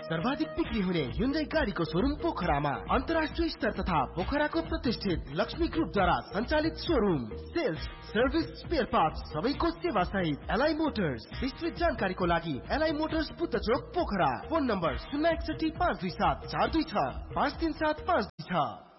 सर्वाधिक बिक्री हुने Hyundai गाडीको शोरूम पोखरामा अन्तर्राष्ट्रिय स्तर तथा पोखराको प्रतिष्ठित लक्ष्मी ग्रुपद्वारा सञ्चालित showroom. Sales, service, spare parts सबैको सेवा सहित एलआई मोटर्स। विस्तृत जानकारीको लागि एलआई मोटर्स बुद्ध चोक पोखरा। Phone number 061 527 426 537 526।